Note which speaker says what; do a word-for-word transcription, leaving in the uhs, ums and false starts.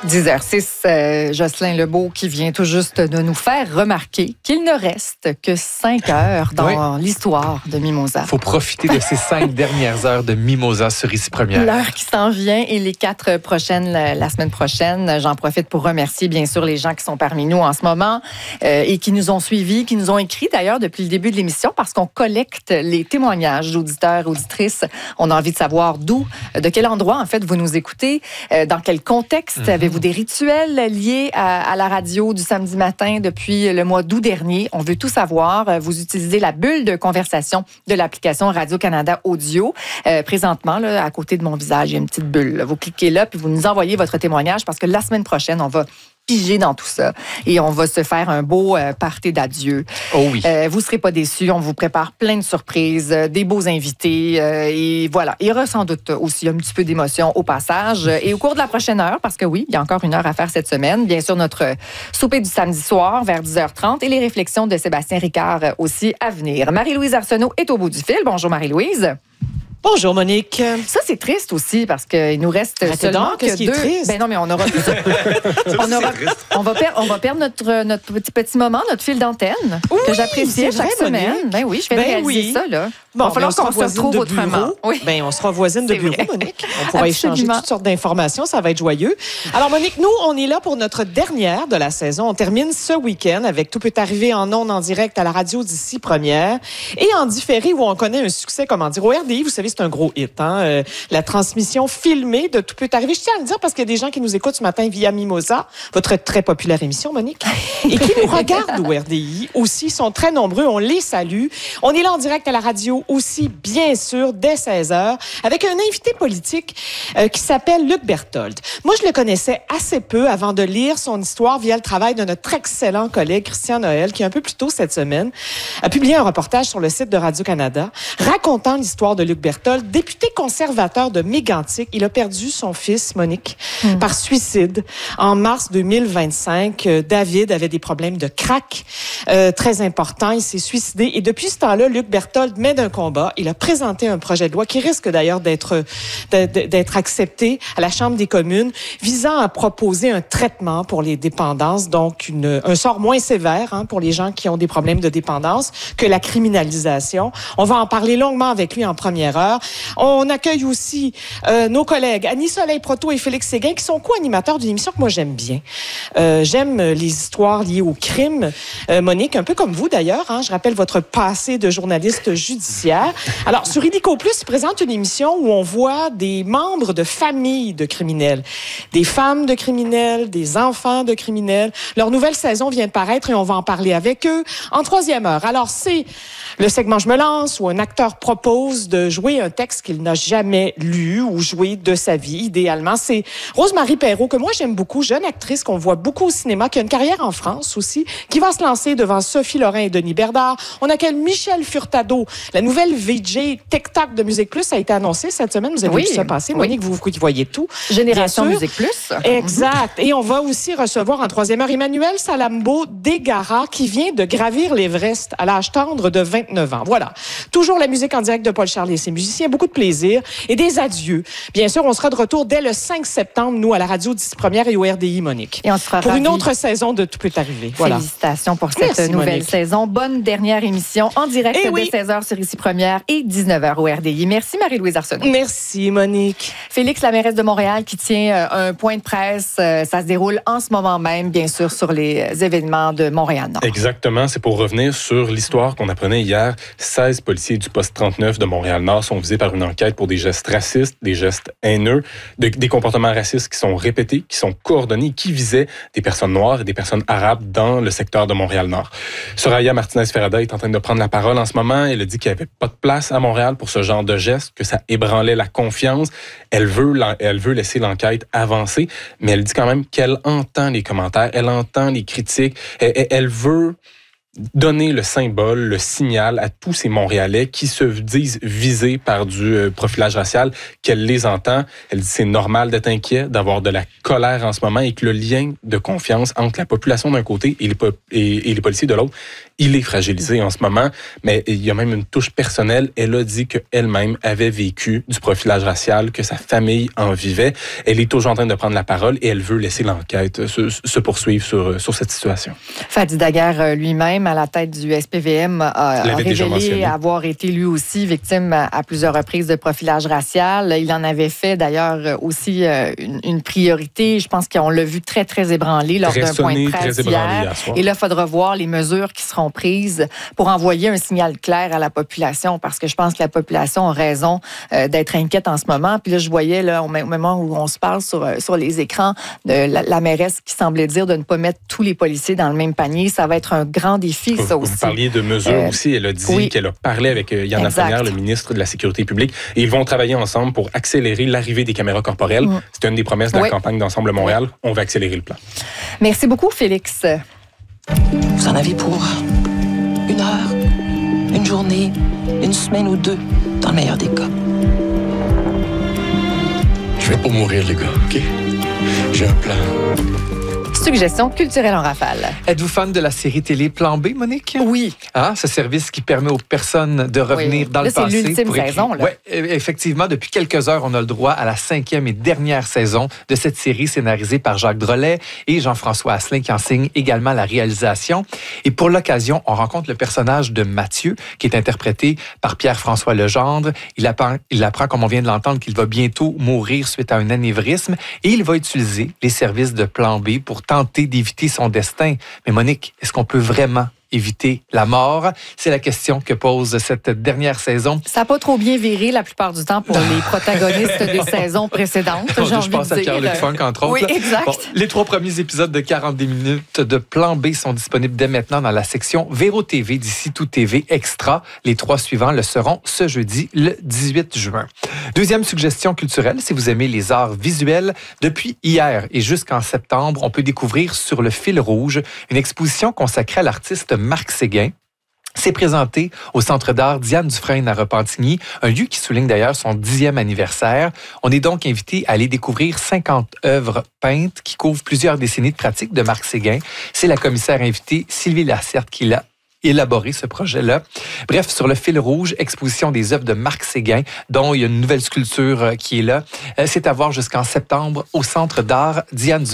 Speaker 1: dix heures six, euh, Jocelyn Lebeau qui vient tout juste de nous faire remarquer qu'il ne reste que cinq heures dans oui. l'histoire de Mimosa.
Speaker 2: Il faut profiter de ces cinq dernières heures de Mimosa sur Ici Première.
Speaker 1: L'heure qui s'en vient et les quatre prochaines, la, la semaine prochaine. J'en profite pour remercier bien sûr les gens qui sont parmi nous en ce moment euh, et qui nous ont suivis, qui nous ont écrit d'ailleurs depuis le début de l'émission parce qu'on collecte les témoignages d'auditeurs, auditrices. On a envie de savoir d'où, de quel endroit en fait vous nous écoutez, euh, dans quel contexte, mm-hmm. avez-vous des rituels liés à, à la radio du samedi matin depuis le mois d'août dernier. On veut tout savoir. Vous utilisez la bulle de conversation de l'application Radio-Canada Audio. Euh, présentement, là, à côté de mon visage, il y a une petite bulle. Vous cliquez là, puis vous nous envoyez votre témoignage parce que la semaine prochaine, on va piger dans tout ça et on va se faire un beau euh, party d'adieu.
Speaker 2: Oh oui.
Speaker 1: Euh, vous ne serez pas déçus. On vous prépare plein de surprises, euh, des beaux invités euh, et voilà. Il y aura sans doute aussi un petit peu d'émotion au passage et au cours de la prochaine heure, parce que oui, il y a encore une heure à faire cette semaine. Bien sûr, notre souper du samedi soir vers dix heures trente et les réflexions de Sébastien Ricard aussi à venir. Marie-Louise Arsenault est au bout du fil. Bonjour Marie-Louise.
Speaker 3: Bonjour Monique.
Speaker 1: Ça c'est triste aussi parce qu'il nous reste
Speaker 3: Arrêtez
Speaker 1: seulement
Speaker 3: donc,
Speaker 1: que
Speaker 3: qu'est-ce
Speaker 1: deux.
Speaker 3: Qui est triste?
Speaker 1: Ben non mais on aura on aura on va perdre on va perdre notre notre petit petit moment, notre fil d'antenne
Speaker 3: oui,
Speaker 1: que j'apprécie chaque
Speaker 3: vrai,
Speaker 1: semaine.
Speaker 3: Monique.
Speaker 1: Ben oui, je vais
Speaker 3: ben
Speaker 1: réaliser
Speaker 3: oui.
Speaker 1: ça là.
Speaker 3: Bon,
Speaker 1: il va falloir qu'on se retrouve
Speaker 3: de
Speaker 1: autrement.
Speaker 3: Oui. Ben, on sera voisine de bureau, vrai. Monique. On pourra
Speaker 1: Absolument.
Speaker 3: échanger toutes sortes d'informations. Ça va être joyeux. Alors, Monique, nous, on est là pour notre dernière de la saison. On termine ce week-end avec Tout peut arriver en ondes en direct à la radio d'Ici Première et en différé où on connaît un succès, comment dire. Au R D I, vous savez, c'est un gros hit. Hein? Euh, la transmission filmée de Tout peut arriver. Je tiens à le dire parce qu'il y a des gens qui nous écoutent ce matin via Mimosa, votre très populaire émission, Monique, et qui nous regardent au R D I aussi. Ils sont très nombreux. On les salue. On est là en direct à la radio aussi, bien Bien sûr, dès seize heures, avec un invité politique euh, qui s'appelle Luc Berthold. Moi, je le connaissais assez peu avant de lire son histoire via le travail de notre excellent collègue Christian Noël, qui un peu plus tôt cette semaine a publié un reportage sur le site de Radio-Canada racontant l'histoire de Luc Berthold, député conservateur de Mégantic. Il a perdu son fils, Monique, mmh. par suicide en mars deux mille vingt-cinq. Euh, David avait des problèmes de crack euh, très importants. Il s'est suicidé et depuis ce temps-là, Luc Berthold mène un combat. Il a présenté un projet de loi qui risque d'ailleurs d'être, d'être accepté à la Chambre des communes visant à proposer un traitement pour les dépendances, donc une, un sort moins sévère hein, pour les gens qui ont des problèmes de dépendance que la criminalisation. On va en parler longuement avec lui en première heure. On accueille aussi euh, nos collègues Annie-Soleil Proto et Félix Séguin qui sont co-animateurs d'une émission que moi j'aime bien. Euh, j'aime les histoires liées au crime. Euh, Monique, un peu comme vous d'ailleurs, hein, je rappelle votre passé de journaliste judiciaire. Alors, sur Illico Plus, il présente une émission où on voit des membres de familles de criminels, des femmes de criminels, des enfants de criminels. Leur nouvelle saison vient de paraître et on va en parler avec eux en troisième heure. Alors, c'est le segment Je me lance où un acteur propose de jouer un texte qu'il n'a jamais lu ou joué de sa vie, idéalement. C'est Rose-Marie Perreault, que moi j'aime beaucoup, jeune actrice qu'on voit beaucoup au cinéma, qui a une carrière en France aussi, qui va se lancer devant Sophie Lorrain et Denis Berdard. On accueille Michel Furtado, la nouvelle V J TikTok de Musique Plus a été annoncée cette semaine. Vous avez
Speaker 1: oui,
Speaker 3: vu ça passer,
Speaker 1: oui.
Speaker 3: Monique, vous, vous qui voyez tout.
Speaker 1: Génération Musique Plus.
Speaker 3: Exact. Et on va aussi recevoir en troisième heure Emmanuel Salambo Degara qui vient de gravir l'Everest à l'âge tendre de vingt-neuf ans. Voilà. Toujours la musique en direct de Paul Charles et ses musiciens. Beaucoup de plaisir et des adieux. Bien sûr, on sera de retour dès le cinq septembre, nous, à la radio dix Première et au R D I, Monique.
Speaker 1: Et on se fera
Speaker 3: pour
Speaker 1: ravis.
Speaker 3: Une autre saison de Tout peut arriver. Voilà.
Speaker 1: Félicitations pour cette
Speaker 3: Merci,
Speaker 1: nouvelle
Speaker 3: Monique.
Speaker 1: saison. Bonne dernière émission en direct
Speaker 3: et
Speaker 1: dès
Speaker 3: oui.
Speaker 1: seize heures sur Ici Première et dix-neuf heures au R D I. Merci Marie-Louise Arsenault.
Speaker 3: Merci Monique.
Speaker 1: Félix, la mairesse de Montréal, qui tient un point de presse. Ça se déroule en ce moment même, bien sûr, sur les événements de Montréal-Nord.
Speaker 2: Exactement. C'est pour revenir sur l'histoire qu'on apprenait hier. seize policiers du poste trente-neuf de Montréal-Nord sont visés par une enquête pour des gestes racistes, des gestes haineux, de, des comportements racistes qui sont répétés, qui sont coordonnés, qui visaient des personnes noires et des personnes arabes dans le secteur de Montréal-Nord. Soraya Martinez-Ferrada est en train de prendre la parole en ce moment. Elle a dit qu'il n'y avait pas de place à Montréal pour ce genre de gestes, que ça ébranlait la confiance. Elle veut, elle veut laisser l'enquête avancer, mais elle dit quand même qu'elle entend les commentaires, elle entend les critiques, elle, elle veut donner le symbole, le signal à tous ces Montréalais qui se disent visés par du euh, profilage racial, qu'elle les entend. Elle dit c'est normal d'être inquiet, d'avoir de la colère en ce moment et que le lien de confiance entre la population d'un côté et les, po- et, et les policiers de l'autre, il est fragilisé en ce moment. Mais il y a même une touche personnelle. Elle a dit qu'elle-même avait vécu du profilage racial, que sa famille en vivait. Elle est toujours en train de prendre la parole et elle veut laisser l'enquête se, se poursuivre sur, sur cette situation.
Speaker 1: Fadi Daguerre lui-même, à la tête du S P V M, a, a révélé avoir été lui aussi victime à, à plusieurs reprises de profilage racial. Il en avait fait d'ailleurs aussi une, une priorité. Je pense qu'on l'a vu très, très ébranlé lors d'un point de presse hier. hier et là, il faudra voir les mesures qui seront prises pour envoyer un signal clair à la population parce que je pense que la population a raison euh, d'être inquiète en ce moment. Puis là, je voyais là, au moment où on se parle sur, sur les écrans de la, la mairesse qui semblait dire de ne pas mettre tous les policiers dans le même panier. Ça va être un grand défi, ça
Speaker 2: vous,
Speaker 1: aussi.
Speaker 2: Vous parliez de mesures euh, aussi. Elle a dit oui. qu'elle a parlé avec Yann Lafrenière, le ministre de la Sécurité publique, et ils vont travailler ensemble pour accélérer l'arrivée des caméras corporelles. Mmh. C'est une des promesses de la oui. campagne d'Ensemble Montréal. Oui. On va accélérer le plan.
Speaker 1: Merci beaucoup, Félix.
Speaker 4: Vous en avez pour une heure, une journée, une semaine ou deux, dans le meilleur des cas.
Speaker 5: Je vais pas mourir, les gars, OK? J'ai un plan.
Speaker 1: Suggestion culturelle en rafale.
Speaker 6: Êtes-vous fan de la série télé Plan B, Monique?
Speaker 1: Oui.
Speaker 6: Ah, ce service qui permet aux personnes de revenir
Speaker 1: oui.
Speaker 6: dans
Speaker 1: là,
Speaker 6: le passé.
Speaker 1: C'est l'ultime saison.
Speaker 6: Oui, effectivement, depuis quelques heures, on a le droit à la cinquième et dernière saison de cette série scénarisée par Jacques Drolet et Jean-François Asselin qui en signe également la réalisation. Et pour l'occasion, on rencontre le personnage de Mathieu qui est interprété par Pierre-François Legendre. Il apprend, il apprend, comme on vient de l'entendre, qu'il va bientôt mourir suite à un anévrisme et il va utiliser les services de Plan B pour tenter d'éviter son destin. Mais Monique, est-ce qu'on peut vraiment éviter la mort? C'est la question que pose cette dernière saison.
Speaker 1: Ça n'a pas trop bien viré la plupart du temps pour les protagonistes des saisons précédentes.
Speaker 6: J'ai envie je pense de dire. à Pierre-Luc Funk, entre autres.
Speaker 1: Oui, exact. Bon,
Speaker 6: les trois premiers épisodes de quarante minutes de Plan B sont disponibles dès maintenant dans la section Véro T V d'ici tout T V Extra. Les trois suivants le seront ce jeudi, le dix-huit juin. Deuxième suggestion culturelle, si vous aimez les arts visuels, depuis hier et jusqu'en septembre, on peut découvrir Sur le fil rouge, une exposition consacrée à l'artiste Marc Séguin. C'est présenté au Centre d'art Diane Dufresne à Repentigny, un lieu qui souligne d'ailleurs son dixième anniversaire. On est donc invité à aller découvrir cinquante œuvres peintes qui couvrent plusieurs décennies de pratique de Marc Séguin. C'est la commissaire invitée Sylvie Lacerte qui l'a élaboré ce projet-là. Bref, Sur le fil rouge, exposition des œuvres de Marc Séguin, dont il y a une nouvelle sculpture qui est là. C'est à voir jusqu'en septembre au Centre d'art Diane Dufresne.